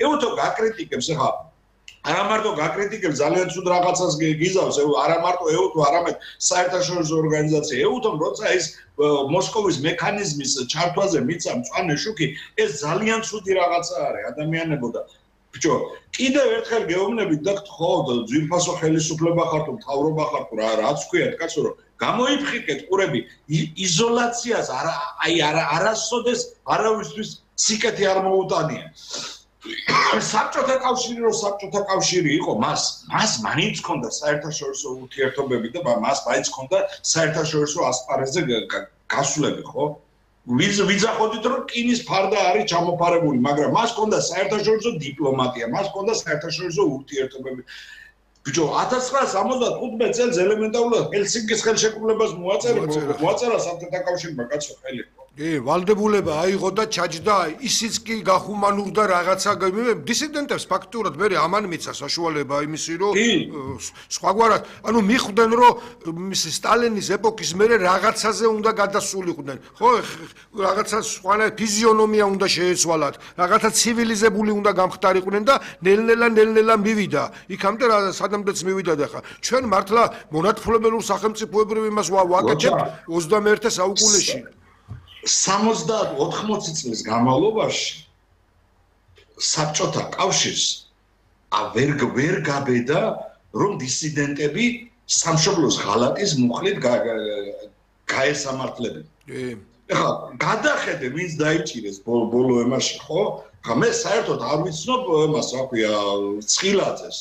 ეუთო გაკრიტიკებს ახლა არა მარტო გაკრიტიკებს ძალიან ცუდ რაღაცას გიზავს არა მარტო ეუთო არამედ საერთაშორისო ორგანიზაცია ეუთომ როცა ის მოსკოვის მექანიზმის ჩართვაზე მიცა მწვანე შუქი ეს ძალიან ცუდი რაღაცა არის ადამიანებო და ბიჭო კიდევ ერთხელ გეუბნებით და ხო ძვირფასო ხელისუფლება ხარ თუ მთავრობა ხარ თუ რაც ქვიათ კაცო რომ გამოიფხიკეთ ყურები იზოლაციას არასოდეს არავისთვის სიკეთე არ მოუტანია საბჭოთა კავშირი რო საბჭოთა კავშირი იყო მას მაინც ჰქონდა საერთაშორისო ურთიერთობები და მას მაინც ჰქონდა საერთაშორისო ასპარეზზე გასვლები ხო ვიძახოდით რომ რკინის ფარდა არის ჩამოფარებული მაგრამ მას ჰქონდა საერთაშორისო დიპლომატია მას ჰქონდა საერთაშორისო ურთიერთობები ბიჭო 1975 წელს ელემენტარულად ჰელსინკის ხელშეკრულებას მოაწერა საბჭოთა კავშირმა კაცო ხელი ვალდებულება აიღო და ჩაჯდა ისიც კი გახუმანურდა რაღაცა დისიდენტებს ფაქტურად მე ამან მიცა საშუალება იმისი რომ სხვაგვარად ანუ მიხვდნენ რომ სტალინის ეპოქის მერე რაღაცაზე უნდა გადასულიყვნენ ხო რაღაცა სხვანაირ ფიზიონომია უნდა შეეცვალათ რაღაცა ცივილიზებული უნდა გამხდარიყვნენ და ნელ-ნელა მივიდა იქამდე სადამდეც მივიდა და ხა ჩვენ მართლა მონათფლობელურ სახელმწიფოებრივ იმას ვაკეთებთ 21 საუკუნეში 70-80 წლის განმავლობაში საბჭოთა კავშირს ვერ გაბედა რომ დისიდენტები სამშობლოს ღალატის მუხლით გაესამართლებენ. ეხლა გადახედე ვინც დაიჭირეს ბოლო ემაში ხო? ხა მე საერთოდ არ ვიცნობ იმას რა ქვია ცხილაძეს.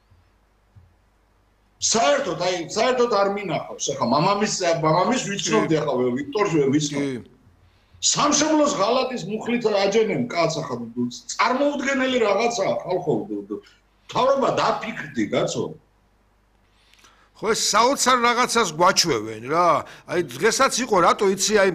საერთოდ არ მინახავს. ეხლა მამამის ვიცნობდი ახლა ვიქტორს ვიცნობ. სამშობლოს ღალატის მუხლით აჯენენ კაც ახლა წარმოუდგენელი რაღაცაა ხალხო თავრობა დაფიქრდი კაცო ხო ეს საოცარ რაღაცას გვაჩვევენ რა აი დღესაც იყო რატო იცი აი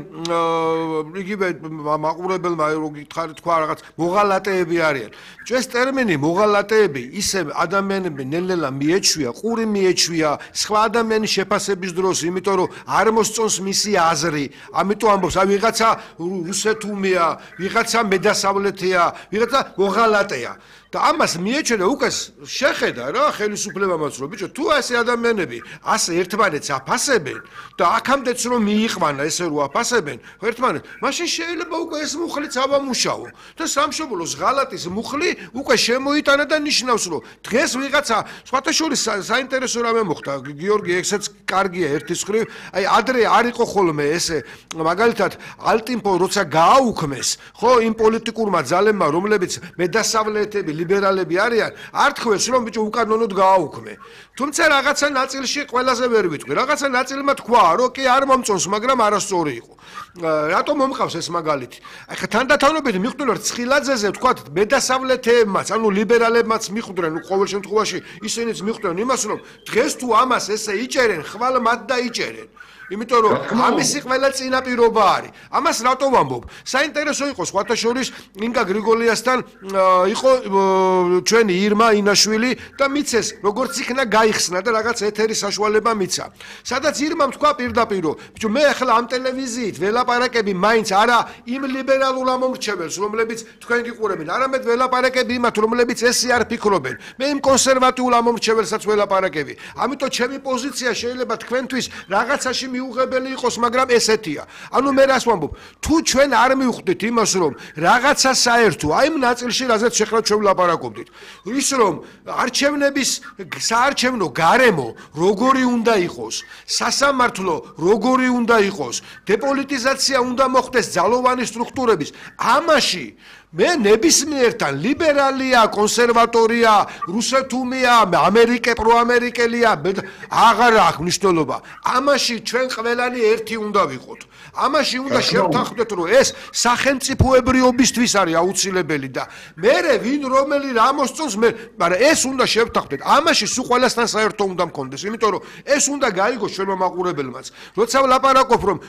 იგივე მაყურებელმა რო გითხარი თქვა რაღაც მოღალატეები არიან ეს ტერმინი მოღალატეები ისე ადამიანები ნელ-ნელა მიეჩვია ყური მიეჩვია სხვა ადამიანის შეფასების დროს იმიტომ რომ არ მოსწონს მისი აზრი ამიტომ ამბობს აი ვიღაცა რუსეთუმია ვიღაცა მედასავლეთია ვიღაცა მოღალატეა და ამას მიეჩვენა უკეს შეხედა რა ხელისუფლებამაც რომ ბიჭო თუ ასე ადამიანები ასე ერთმანეთს აფასებენ და აქამდეც რომ მიიყვანა ესე რომ აფასებენ ერთმანეთს მაშინ შეიძლება უკვე ეს მუხლიც ავამუშაო და სამშობლოს ღალატის მუხლი უკვე შემოიტანა და ნიშნავს რომ დღეს ვიღაცა სხვათა შორის საინტერესო რამე მოხდა გიორგი ესეც კარგია ერთის მხრივ აი ადრე არ იყო ხოლმე ესე მაგალითად ალტიმპო როცა გააუქმეს ხო იმ პოლიტიკურმა ძალებმა რომლებიც მედასავლეთები ლიბერალები არიან არ თქვეს რომ ბიჭო უკანონოდ გააუქმე თუმცა რაღაცა ნაწილში ყველაზე ვერ ვიტყვი რაღაცა ნაწილმა თქვა რომ კი არ მომწონს მაგრამ არასწორი იყო რატომ მომყავს ეს მაგალითი აი ხა თანდათანობით მიხვდნენ რომ ცხილაძეზე თქვათ მედასავლეთებმაც ანუ ლიბერალებმაც მიხვდნენ ყოველ შემთხვევაში ისინიც მიხვდნენ იმას რომ დღეს თუ ამას ესე იჭერენ ხვალ მათ დაიჭერენ იმიტომ რომ ამისი ყველა წინაპირობა არის. ამას რატო ვამბობ? საინტერესო იყო სხვათა შორის ინგა გრიგოლიასთან იყო ჩვენი ირმა ინაშვილი და მიცეს როგორც იქნა გაიხსნა და რაღაც ეთერის საშუალება მიცა. სადაც ირმამ თქვა პირდაპირ რომ ბიჭო მე ახლა ამ ტელევიზიით ველაპარაკები მაინც არა იმ ლიბერალურ ამომრჩეველს რომლებიც თქვენ გიყურებენ, არამედ ველაპარაკები იმათ რომლებიც ესე არ ფიქრობენ. მე იმ კონსერვატიულ ამომრჩეველსაც ველაპარაკები. ამიტომ ჩემი პოზიცია შეიძლება თქვენთვის რაღაცაში მიუღებელი იყოს, მაგრამ ესეთია. ანუ მე რას ვამბობ? თუ ჩვენ არ მივხვდით იმას, რომ რაღაცა საერთო, აი იმ ნაწილში, რაზეც შეხლა ჩვენ ვლაპარაკობდით, ის რომ არჩევნების საარჩევნო გარემო როგორი უნდა იყოს, სასამართლო როგორი უნდა იყოს, დეპოლიტიზაცია უნდა მოხდეს ძალოვანი სტრუქტურების, ამაში მე ნებისმიერთან ლიბერალია, კონსერვატორია, რუსეთუმია, პროამერიკელია, აღარ აქვს მნიშვნელობა. ამაში ჩვენ ყველანი ერთი უნდა ვიყოთ. ამაში უნდა შევთანხმდეთ, რომ ეს სახელმწიფოებრიობისთვის არის აუცილებელი და მერე ვინ რომელი რა მოსწონს, მაგრამ ეს უნდა შევთანხმდეთ. ამაში სულ ყველასთან საერთო უნდა მქონდეს, იმიტომ რომ ეს უნდა გაიგოს ჩვენმა მაყურებელმაც. როცა ვლაპარაკობ, რომ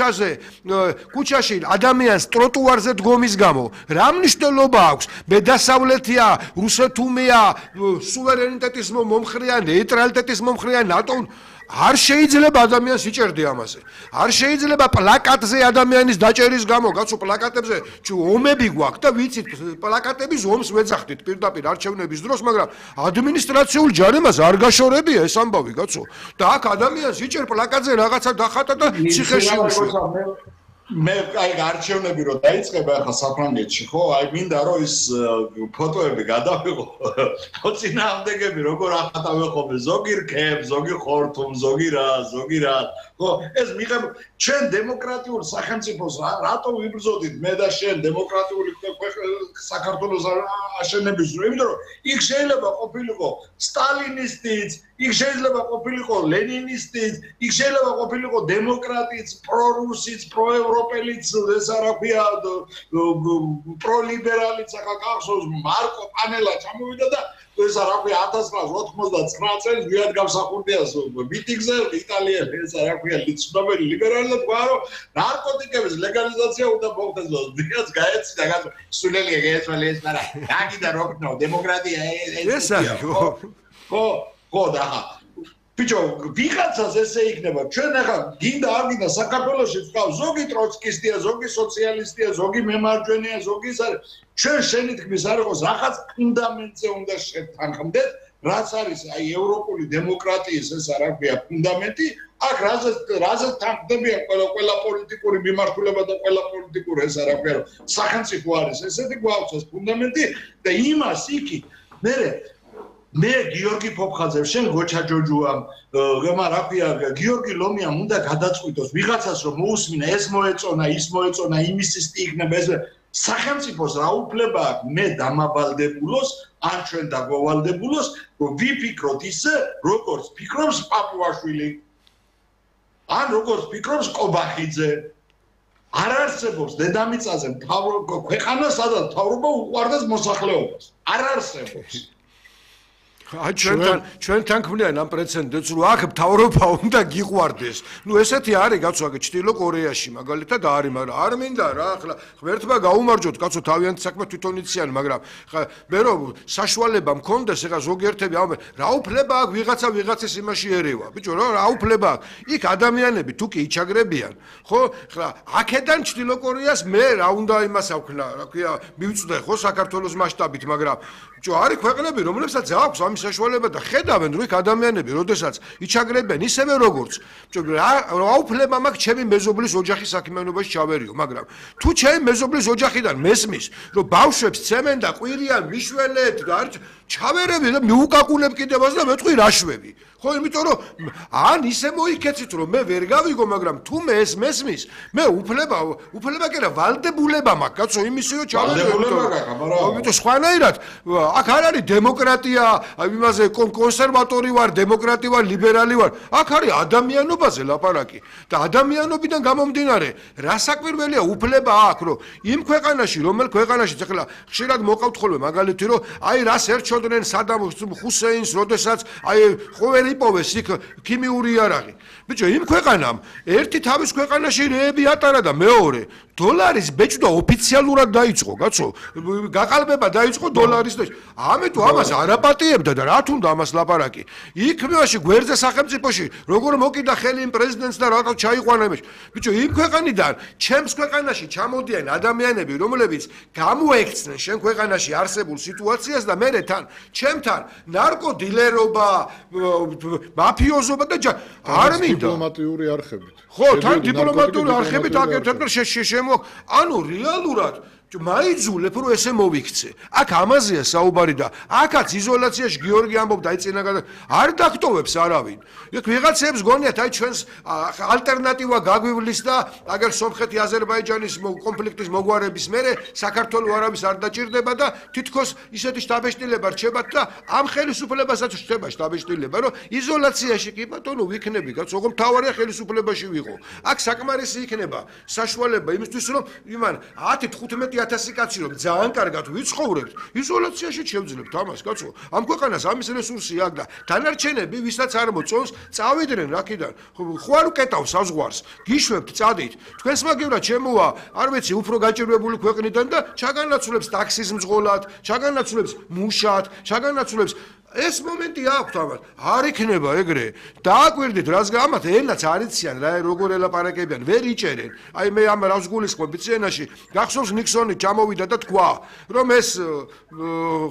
ქუჩაში ადამიანს ტროტუარზე დგომის გამო რა მნიშვნელობა აქვს? მედასავლეთია, რუსეთუმია, სუვერენიტეტის მომხრეა, ნეიტრალიტეტის მომხრეა, ნატო არ შეიძლება ადამიანს იჭერდე ამაზე. არ შეიძლება პლაკატზე ადამიანის დაჭერის გამო, კაცო, პლაკატებზე ომები გვაქვს და ვიცით, პლაკატების ომს ვეძახდით პირდაპირ არჩევნების დროს, მაგრამ ადმინისტრაციულ ჯარიმას არ გაშორებია ეს ამბავი, კაცო. და აქ ადამიანს იჭერ პლაკატზე რაღაცა დახატა და ციხეში უშვა. მე აი არჩევნები რო დაიწყება ახლა საფრანგეთში, ხო? აი მინდა რომ ის ფოტოები გადავიღო. წინააღმდეგები როგორ ახატავენ ხოლმე, ზოგი რქებ, ზოგი ხორთუმ, ზოგი რა. ხო, ეს მიღებ ჩვენ დემოკრატიულ სახელმწიფოს რატო ვიბრძოდით მე და შენ დემოკრატიული საქართველოს აშენების დრო, იმიტომ რომ იქ შეიძლება ყოფილიყო სტალინისტიც, იქ შეიძლება ყოფილიყო ლენინისტიც, იქ შეიძლება ყოფილიყო დემოკრატიც, პრორუსიც, პროევროპელიც, ეს რა ქვია, პროლიბერალიც, ახლა გახსოვს მარკო პანელა ჩამოვიდა და ეს რა ქვია 1999 წელს ვიად გამსახურდიას მიტინგზე იტალიელი ეს რა ქვია ცნობილი ლიბერალი და თქვა რომ ნარკოტიკების ლეგალიზაცია უნდა მოხდეს დიაც გაეცდა გასულ სულელია გაეცვალე ეს მაგრამ დაგიდა როკნო დემოკრატია ეს ხო და ბიჭო ვიღაცას ესე იქნება ჩვენ ახლა გინდა არ გინდა საქართველოში ვყავს ზოგი ტროცკისტია ზოგი სოციალისტია ზოგი მემარჯვენეა ზოგი ის არის ჩვენ შენი თქმის არ იყოს რაღაც ფუნდამენტზე უნდა შეთანხმდეთ რაც არის აი ევროპული დემოკრატიის ეს რა ქვია ფუნდამენტი აქ რაზეც თანხმდებიან ყველა პოლიტიკური მიმართულება და ყველა პოლიტიკური ეს რა ქვია სახელმწიფო არის ესეთი გვაქვს ეს ფუნდამენტი და იმას იქი მე გიორგი ფოფხაძემ შენ გოჩა ჯოჯუამ რა ქვია გიორგი ლომიამ უნდა გადაწყვიტოს ვიღაცას რომ მოусმინა ეს მოეწონა ის მოეწონა იმისისტი იქნება ეს სახელმწიფოს რა უფლება აქვს მე დამაბალდებულოს ან ჩვენ დაგვავალდებულოს რომ ვიფიქროთ ისე როგორც ფიქრობს პაპუაშვილი ან როგორც ფიქრობს კობახიძე არ არსებობს დედამიწაზე ქვეყანა სადაც მთავრობა უყვარდეს მოსახლეობას არ არსებობს ჩვენთან ქმნიან ამ პრეცედენტს რომ აქ მთავრობა უნდა გიყვარდეს. ნუ ესეთი არის კაცო აქ ჩრდილო კორეაში მაგალითად არის, მაგრამ არ მინდა რა ახლა ღმერთმა გაუმარჯოთ კაცო თავიანთი საქმე თვითონ იციან, მაგრამ მე რომ საშუალება მქონდეს ეხა ზოგიერთები ამბობენ რა უფლება აქვს ვიღაცის იმაში ერევა. ბიჭო რა უფლება აქვს? იქ ადამიანები თუ კი იჩაგრებიან, ხო? ახლა აქედან ჩრდილო კორეას მე რა უნდა იმას ავქნა, რა ქვია, მივწვდე ხო საქართველოს მასშტაბით, მაგრამ ბიჭო არის ქვეყნები რომლებსაც აქვს ამის საშუალება და ხედავენ რომ იქ ადამიანები როდესაც იჩაგრებენ ისევე როგორც რა უფლება მაქვს ჩემი მეზობლის ოჯახის საქმიანობაში ჩავერიო მაგრამ თუ ჩემი მეზობლის ოჯახიდან მესმის რომ ბავშვებს ცემენ და ყვირიან მიშველეთ და ჩავერები და მიუკაკუნებ კიდევაც და მეტყვი რაშვები ხო იმიტომ რომ ან ისე მოიქეცით რომ მე ვერ გავიგო მაგრამ თუ მე ეს მესმის მე უფლება კი რა ვალდებულება მაქვს კაცო იმისი რომ ჩავერები სხვანაირად აქ არ არის დემოკრატია იმაზე კონსერვატორი ვარ დემოკრატი ვარ ლიბერალი ვარ აქ არის ადამიანობაზე ლაპარაკი და ადამიანობიდან გამომდინარე რა საკვირველია უფლება აქვს რომ იმ ქვეყანაში რომელ ქვეყანაში ახლა ხშირად მოყავთ ხოლმე მაგალითი რომ აი რას ერჩოდნენ სადამ ჰუსეინს როდესაც აი ყოველ იპოვეს იქ ქიმიური იარაღი ბიჭო იმ ქვეყანამ ერთი თავის ქვეყანაში რეები ატარა და მეორე დოლარის ბეჭდა ოფიციალურად დაიწყო კაცო გაყალბება დაიწყო დოლარის და ამიტომ ამას არაპატიებდა და რა თუნდა ამას ლაპარაკი იქ მაშინ გვერდზე სახელმწიფოში როგორ მოკიდა ხელი იმ პრეზიდენტს და რატო ჩაიყვანა იმაში ბიჭო იმ ქვეყანიდან ჩემს ქვეყანაში ჩამოდიან ადამიანები რომლებიც გამოექცნენ შენ ქვეყანაში არსებულ სიტუაციას და მე თან ჩემთან ნარკოდილერობა მაფიოზობა და არ მინდა დიპლომატიური არხებით ხო თან დიპლომატიური არხებით აკეთებ და ანუ რეალურად მაიძულებ რომ ესე მოვიქცე აქ ამაზეა საუბარი და აქაც იზოლაციაში გიორგი ამბობდა აი წინაგან არ დაგტოვებს არავინ იქ ვიღაცებს გონიათ აი ჩვენს ალტერნატივა გაგვივლის და აგერ სომხეთი აზერბაიჯანის კონფლიქტის მოგვარების მერე საქართველოს არავის არ დაჭირდება და თითქოს ისეთი შტაბეშტილება რჩებათ და ამ ხელისუფლებასაც რჩება შტაბეშტილება რომ იზოლაციაში კი ბატონო ვიქნები კაცო ოღონდ მთავარია ხელისუფლებაში ვიყო აქ საკმარისი იქნება საშუალება იმისთვის რომ იმან 10-15 კაცი რომ ძალიან კარგად ვიცხოვრებთ იზოლაციაში შევძლებთ ამას კაცო ამ ქვეყანას ამის რესურსი აქვს და დანარჩენები ვისაც არ მოწონს წავიდნენ რაკიდან ხო არ უკეტავს საზღვარს გიშვებთ წადით თქვენს მაგევრად შემოვა არ ვიცი უფრო გაჭირვებული ქვეყნიდან და ჩაგანაცვლებს ტაქსის მძღოლად ჩაგანაცვლებს მუშად ჩაგანაცვლებს ეს მომენტი აქვთ ამათ. არ იქნება ეგრე. დააკვირდით რას გამათ ენაც არ იციან რა როგორ ელაპარაკებიან, ვერ იჭერენ. აი მე ამ რავს გულისხმობ ცენაში. გახსოვს ნიქსონი ჩამოვიდა და თქვა, რომ ეს